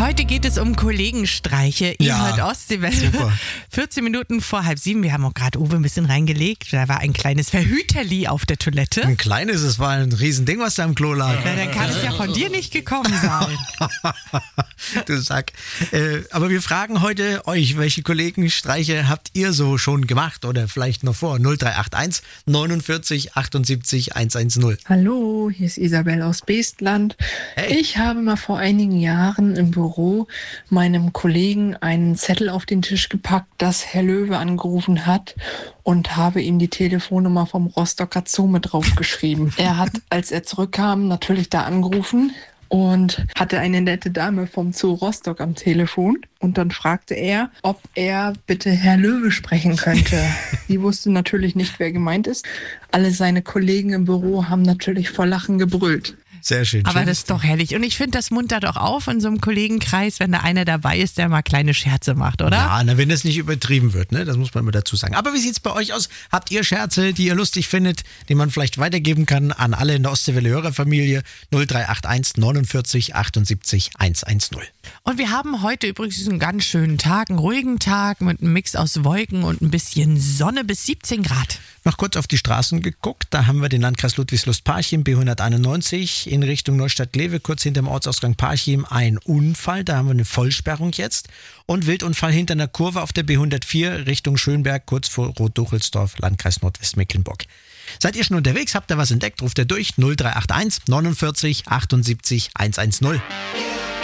Heute geht es um Kollegenstreiche. Ihr hört Ostseewelle. Super. 14 Minuten vor 6:30. Wir haben auch gerade Uwe ein bisschen reingelegt. Da war ein kleines Verhüterli auf der Toilette. Ein kleines, es war ein Riesending, was da im Klo lag. Ja, dann kann es ja von dir nicht gekommen sein. Du Sack. Aber wir fragen heute euch, welche Kollegenstreiche habt ihr so schon gemacht oder vielleicht noch vor? 0381 49 78 110. Hallo, hier ist Isabel aus Beestland. Hey. Ich habe mal vor einigen Jahren im Büro meinem Kollegen einen Zettel auf den Tisch gepackt, dass Herr Löwe angerufen hat, und habe ihm die Telefonnummer vom Rostocker Zoo mit draufgeschrieben. Er hat, als er zurückkam, natürlich da angerufen und hatte eine nette Dame vom Zoo Rostock am Telefon. Und dann fragte er, ob er bitte Herr Löwe sprechen könnte. Die wusste natürlich nicht, wer gemeint ist. Alle seine Kollegen im Büro haben natürlich vor Lachen gebrüllt. Sehr schön. Aber schön. das ist doch herrlich. Und ich finde, das muntert auch auf in so einem Kollegenkreis, wenn da einer dabei ist, der mal kleine Scherze macht, oder? Ja, na, wenn es nicht übertrieben wird, ne? Das muss man immer dazu sagen. Aber wie sieht's bei euch aus? Habt ihr Scherze, die ihr lustig findet, die man vielleicht weitergeben kann an alle in der Ostseewelle-Hörerfamilie? 0381 49 78 110. Und wir haben heute übrigens einen ganz schönen Tag, einen ruhigen Tag mit einem Mix aus Wolken und ein bisschen Sonne bis 17 Grad. Noch kurz auf die Straßen geguckt. Da haben wir den Landkreis Ludwigslust-Parchim, B191 in Richtung Neustadt-Glewe, kurz hinter dem Ortsausgang Parchim ein Unfall. Da haben wir eine Vollsperrung jetzt. Und Wildunfall hinter einer Kurve auf der B104 Richtung Schönberg, kurz vor Rot-Duchelsdorf, Landkreis Nordwestmecklenburg. Seid ihr schon unterwegs? Habt ihr was entdeckt? Ruft ihr durch 0381 49 78 110.